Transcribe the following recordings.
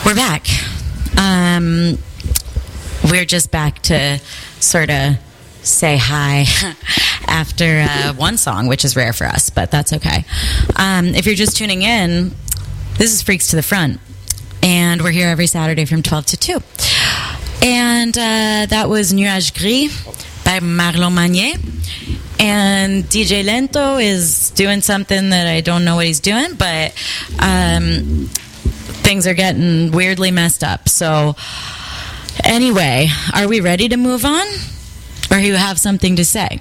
We're back. We're just back to sort of say hi after one song, which is rare for us, but that's okay. If you're just tuning in, this is Freaks to the Front, and we're here every Saturday from 12 to 2. And that was Nuage Gris by Marlon Magnier. And DJ Lento is doing something that I don't know what he's doing, but things are getting weirdly messed up. So anyway, are we ready to move on? Or you have something to say?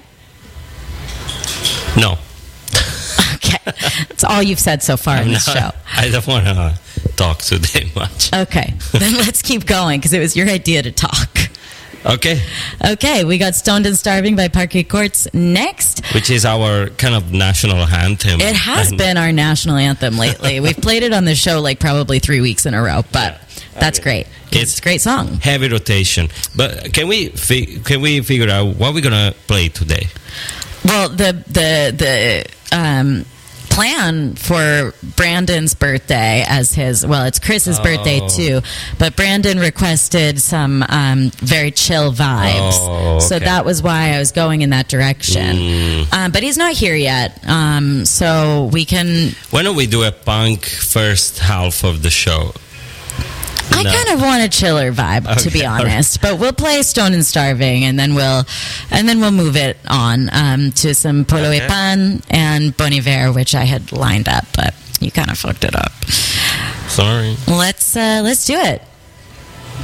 No. Okay. That's all you've said so far in this show. I don't want to talk today much. Okay. Then let's keep going, because it was your idea to talk. Okay, we got Stoned and Starving by Parquet Courts next. which is our kind of national anthem. It has been our national anthem lately. We've played it on the show like probably 3 weeks in a row, but that's great. It's a great song. Heavy rotation. But can we figure out what we're gonna play today? Well, the plan for Brandon's birthday as his, well, it's Chris's birthday too, but Brandon requested some very chill vibes. Oh, okay. So that was why I was going in that direction. But he's not here yet, so we can... Why don't we do a punk first half of the show? I kind of want a chiller vibe, to be honest. But we'll play Stoned and Starving, and then we'll move it on to some Polo et Pan and Bon Iver, which I had lined up, but you kind of fucked it up. Sorry. Let's do it.